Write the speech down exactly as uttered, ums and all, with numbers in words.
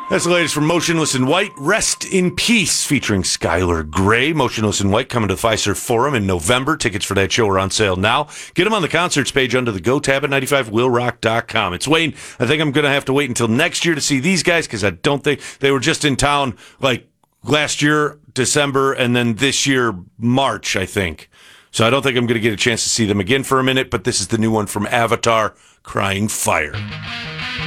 That's the latest from Motionless in White. Rest in Peace, featuring Skylar Grey. Motionless in White coming to the Fiserv Forum in November. Tickets for that show are on sale now. Get them on the concerts page under the Go tab at ninety-five will rock dot com. It's Wayne. I think I'm going to have to wait until next year to see these guys because I don't think they were just in town like last year, December, and then this year, March, I think. So I don't think I'm going to get a chance to see them again for a minute, but this is the new one from Avatar, Crying Fire.